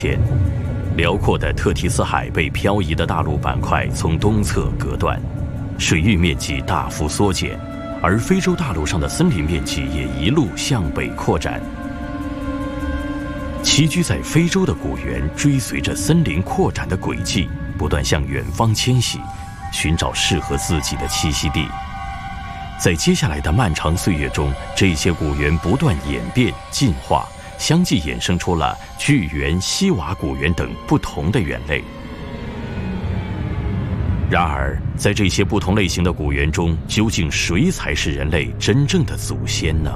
前，辽阔的特提斯海被漂移的大陆板块从东侧隔断，水域面积大幅缩减，而非洲大陆上的森林面积也一路向北扩展。栖居在非洲的古猿追随着森林扩展的轨迹，不断向远方迁徙，寻找适合自己的栖息地。在接下来的漫长岁月中，这些古猿不断演变进化，相继衍生出了巨猿、西瓦古猿等不同的猿类。然而，在这些不同类型的古猿中，究竟谁才是人类真正的祖先呢？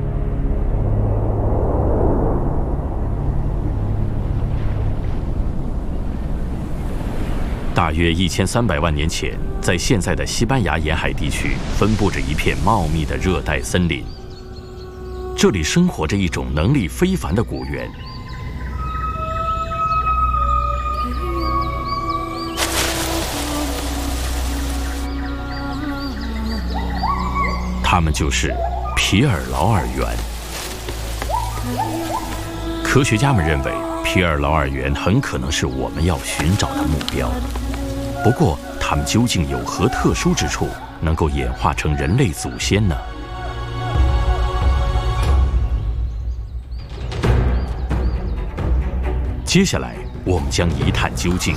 大约1300万年前，在现在的西班牙沿海地区，分布着一片茂密的热带森林。这里生活着一种能力非凡的古猿，它们就是皮尔劳尔猿。科学家们认为，皮尔劳尔猿很可能是我们要寻找的目标。不过，它们究竟有何特殊之处，能够演化成人类祖先呢？接下来，我们将一探究竟。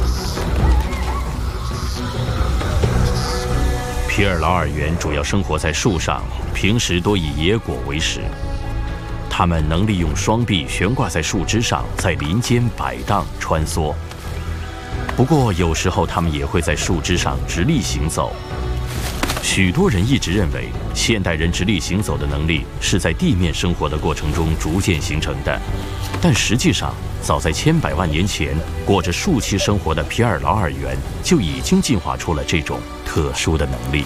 皮尔劳尔猿主要生活在树上，平时多以野果为食。它们能利用双臂悬挂在树枝上，在林间摆荡穿梭。不过，有时候它们也会在树枝上直立行走。许多人一直认为，现代人直立行走的能力是在地面生活的过程中逐渐形成的，但实际上，早在千百万年前，过着树栖生活的皮尔劳尔猿就已经进化出了这种特殊的能力。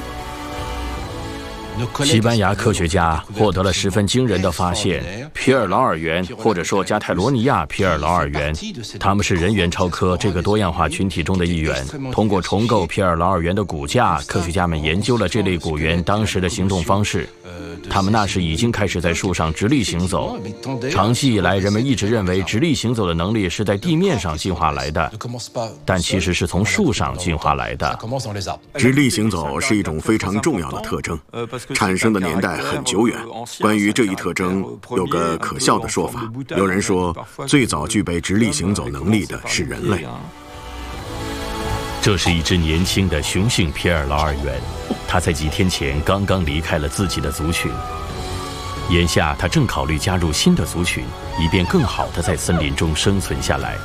西班牙科学家获得了十分惊人的发现，皮尔劳尔猿，或者说加泰罗尼亚皮尔劳尔猿，它们是人猿超科这个多样化群体中的一员。通过重构皮尔劳尔猿的骨架，科学家们研究了这类古猿当时的行动方式。它们那时已经开始在树上直立行走。长期以来，人们一直认为直立行走的能力是在地面上进化来的，但其实是从树上进化来的。 直立行走是一种非常重要的特征，产生的年代很久远。关于这一特征，有个可笑的说法，有人说，最早具备直立行走能力的是人类。 这是一只年轻的雄性皮尔劳尔猿，它在几天前刚刚离开了自己的族群，眼下它正考虑加入新的族群，以便更好地在森林中生存下来。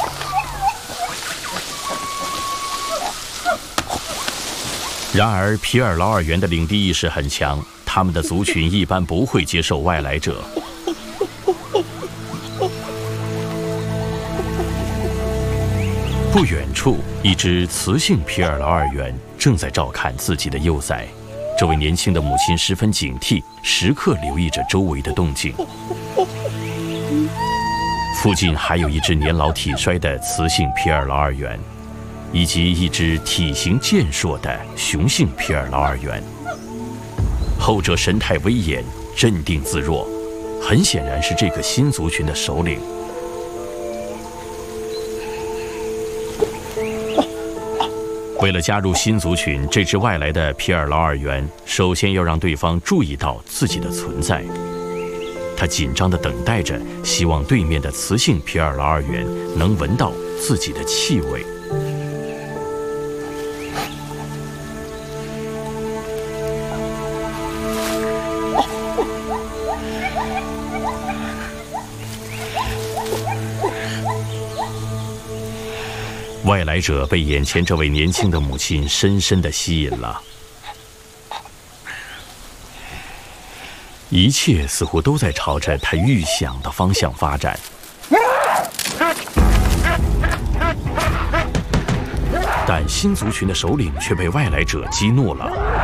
然而，皮尔劳尔猿的领地意识很强，他们的族群一般不会接受外来者。不远处，一只雌性皮尔劳尔猿正在照看自己的幼崽。这位年轻的母亲十分警惕，时刻留意着周围的动静。附近还有一只年老体衰的雌性皮尔劳尔猿，以及一只体型健硕的雄性皮尔劳尔猿。后者神态威严，镇定自若，很显然是这个新族群的首领。为了加入新族群，这只外来的皮尔劳尔猿首先要让对方注意到自己的存在。他紧张地等待着，希望对面的雌性皮尔劳尔猿能闻到自己的气味。外来者被眼前这位年轻的母亲深深地吸引了，一切似乎都在朝着他预想的方向发展。但新族群的首领却被外来者激怒了。